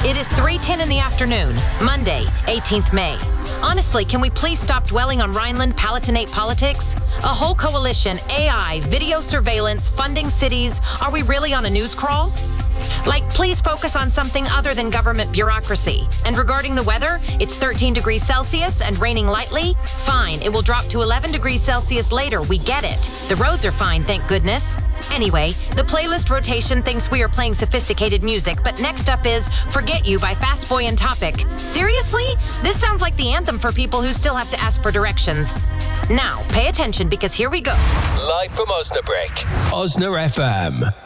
It is 3:10 in the afternoon, Monday, 18th May. Honestly, can we please stop dwelling on Rhineland-Palatinate politics? A whole coalition, AI, video surveillance, funding cities. Are we really on a news crawl? Please focus on something other than government bureaucracy. And regarding the weather, it's 13 degrees Celsius and raining lightly? Fine, it will drop to 11 degrees Celsius later. We get it. The roads are fine, thank goodness. Anyway, the playlist rotation thinks we are playing sophisticated music, but next up is Forget You by Fast Boy and Topic. Seriously? This sounds like the anthem for people who still have to ask for directions. Now, pay attention because here we go. Live from Osnabrück, Osna FM.